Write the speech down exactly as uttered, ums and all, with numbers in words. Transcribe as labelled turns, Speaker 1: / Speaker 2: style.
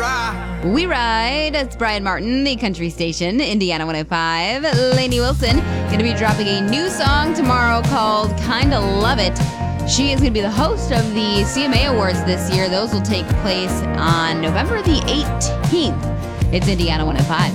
Speaker 1: ride.
Speaker 2: We Ride. It's Brian Martin, the country station, Indiana one oh five. Lainey Wilson going to be dropping a new song tomorrow called Kinda Love It. She is going to be the host of the C M A Awards this year. Those will take place on November the eighteenth. It's Indiana one oh five.